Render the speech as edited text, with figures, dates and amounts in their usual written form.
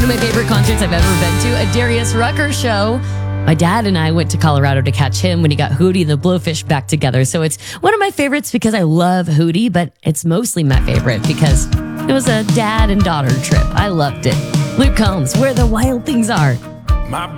my favorite concerts I've ever been to, a Darius Rucker show. My dad and I went to Colorado to catch him when he got Hootie and the Blowfish back together. So it's one of my favorites because I love Hootie, but it's mostly my favorite because it was a dad and daughter trip. I loved it. Luke Combs, Where the Wild Things Are. My